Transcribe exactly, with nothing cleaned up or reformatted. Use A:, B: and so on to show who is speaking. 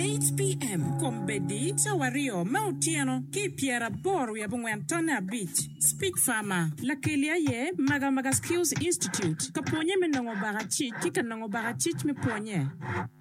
A: eight p m Kombedi Sawario Mautiano Ki Piera Boru ya Bungwantana Beach Speak Farmer Lakelia ye Maga Maga Skills Institute Kaponye menango barachi Kika nango barachi me ponye